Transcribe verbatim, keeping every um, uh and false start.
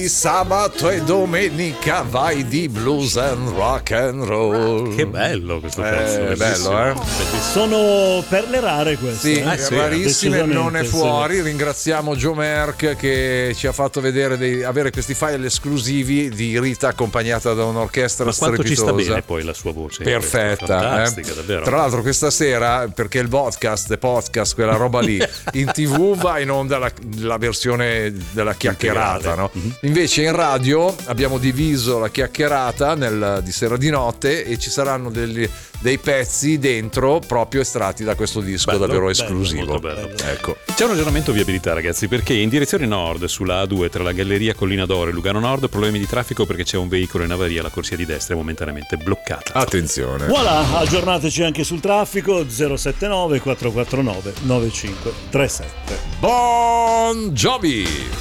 Sabato e domenica vai di blues and rock and roll. Che bello questo eh, pezzo. È bello, eh? Sono perle rare queste. Sì, eh? sì, rarissime, non è fuori. Sì. Ringraziamo Joe Merck che ci ha fatto vedere dei, avere questi file esclusivi di Rita accompagnata da un'orchestra Ma quanto strepitosa. ci sta bene poi la sua voce. Perfetta, fantastica, eh? davvero. Tra l'altro questa sera, perché il podcast, podcast, quella roba lì, in tv va in onda la, la versione della chiacchierata, no? Mm-hmm. Invece in radio abbiamo diviso la chiacchierata nel, di sera di notte e ci saranno degli, dei pezzi dentro proprio estratti da questo disco, bello, davvero esclusivo. Bello, bello. Ecco. C'è un aggiornamento viabilità, ragazzi, perché in direzione nord sulla A due tra la Galleria Collina d'Oro e Lugano Nord problemi di traffico perché c'è un veicolo in avaria, la corsia di destra è momentaneamente bloccata. Attenzione. Voilà, aggiornateci anche sul traffico. Zero sette nove quattro quattro nove nove cinque tre sette. Bon Jovi.